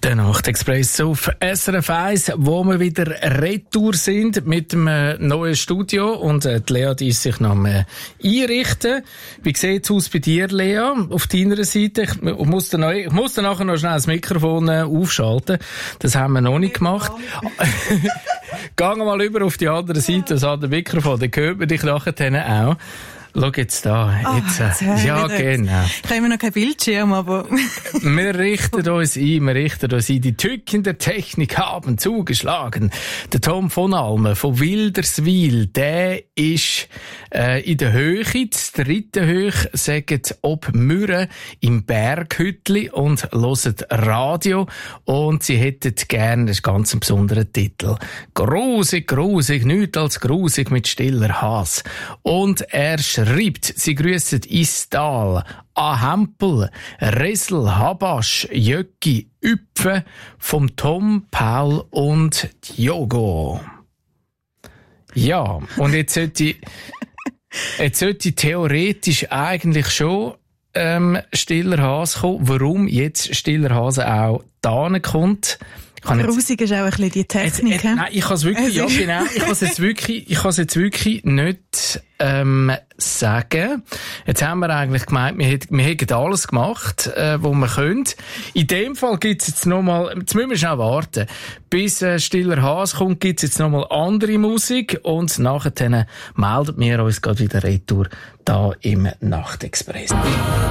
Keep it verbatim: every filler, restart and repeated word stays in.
Der Nachtexpress auf S R F eins, wo wir wieder retour sind mit dem äh, neuen Studio und äh, die Lea, die ist sich noch äh, einrichten. Wie sieht's aus bei dir, Lea, auf deiner Seite? Ich muss dann, noch, ich muss dann nachher noch schnell das Mikrofon äh, aufschalten. Das haben wir noch nicht gemacht. Gehen wir mal über auf die andere Seite, das andere Mikrofon, dann hört man dich nachher auch. Schau jetzt da. Jetzt, oh, jetzt ja, genau. Ich habe immer noch keinen Bildschirm, aber... Wir richten uns ein, wir richten uns ein. Die Tücken der Technik haben zugeschlagen. Der Tom von Almen von Wilderswil, der ist äh, in der Höhe, das dritte Höhe, sagt ob Mürren im Berghütli und hören Radio. Und sie hätten gerne, das ist ganz ein besonderer Titel, «Grusig, grusig, nichts als grusig mit stiller Hass». Und er schreibt, sie grüssen Istal, Ahempel, Resel, Habasch, Jöcki, Üpfe vom Tom, Paul und Diogo. Ja, und jetzt sollte ich, jetzt sollte ich theoretisch eigentlich schon ähm, stiller Hase kommen. Warum jetzt stiller Hase auch da kommt? Grusig ist auch ein bisschen die Technik. Jetzt, äh, nein, ich kann es wirklich, ja genau, ich kann es jetzt wirklich, ich kann es jetzt wirklich nicht ähm, sagen. Jetzt haben wir eigentlich gemeint, wir hätten, wir hätten alles gemacht, äh, was wir können. In dem Fall gibt's jetzt nochmal, jetzt müssen wir schnell warten, bis äh, stiller Hase kommt, gibt's jetzt nochmal andere Musik und nachher meldet wir uns gerade wieder retour da im Nachtexpress.